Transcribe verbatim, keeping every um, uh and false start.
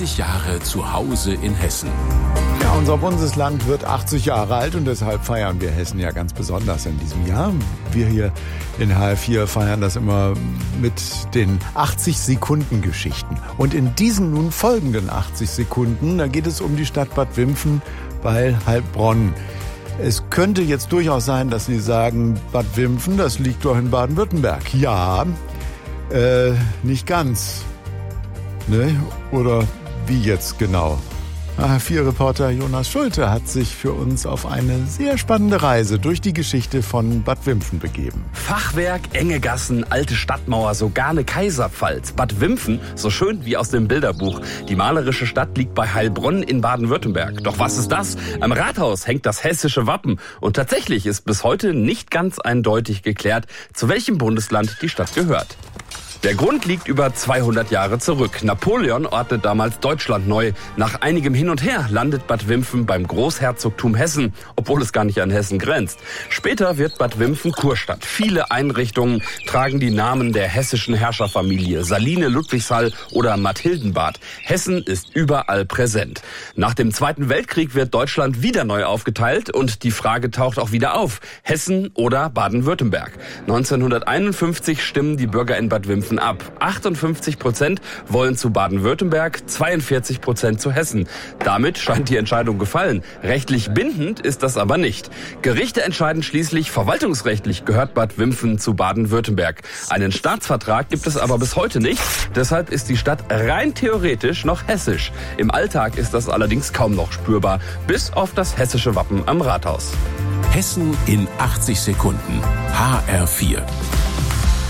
achtzig Jahre zu Hause in Hessen. Ja, unser Bundesland wird achtzig Jahre alt und deshalb feiern wir Hessen ja ganz besonders in diesem Jahr. Wir hier in H R vier feiern das immer mit den achtzig-Sekunden-Geschichten. Und in diesen nun folgenden achtzig Sekunden, da geht es um die Stadt Bad Wimpfen bei Heilbronn. Es könnte jetzt durchaus sein, dass Sie sagen, Bad Wimpfen, das liegt doch in Baden-Württemberg. Ja, äh, nicht ganz. Ne? Oder wie jetzt genau? H R vier Reporter Jonas Schulte hat sich für uns auf eine sehr spannende Reise durch die Geschichte von Bad Wimpfen begeben. Fachwerk, enge Gassen, alte Stadtmauer, sogar eine Kaiserpfalz. Bad Wimpfen, so schön wie aus dem Bilderbuch. Die malerische Stadt liegt bei Heilbronn in Baden-Württemberg. Doch was ist das? Am Rathaus hängt das hessische Wappen. Und tatsächlich ist bis heute nicht ganz eindeutig geklärt, zu welchem Bundesland die Stadt gehört. Der Grund liegt über zweihundert Jahre zurück. Napoleon ordnet damals Deutschland neu. Nach einigem Hin und Her landet Bad Wimpfen beim Großherzogtum Hessen, obwohl es gar nicht an Hessen grenzt. Später wird Bad Wimpfen Kurstadt. Viele Einrichtungen tragen die Namen der hessischen Herrscherfamilie, Saline, Ludwigshall oder Mathildenbad. Hessen ist überall präsent. Nach dem Zweiten Weltkrieg wird Deutschland wieder neu aufgeteilt und die Frage taucht auch wieder auf: Hessen oder Baden-Württemberg? neunzehnhunderteinundfünfzig stimmen die Bürger in Bad Wimpfen ab. achtundfünfzig Prozent wollen zu Baden-Württemberg, zweiundvierzig Prozent zu Hessen. Damit scheint die Entscheidung gefallen. Rechtlich bindend ist das aber nicht. Gerichte entscheiden schließlich, verwaltungsrechtlich gehört Bad Wimpfen zu Baden-Württemberg. Einen Staatsvertrag gibt es aber bis heute nicht. Deshalb ist die Stadt rein theoretisch noch hessisch. Im Alltag ist das allerdings kaum noch spürbar, bis auf das hessische Wappen am Rathaus. Hessen in achtzig Sekunden. H R vier.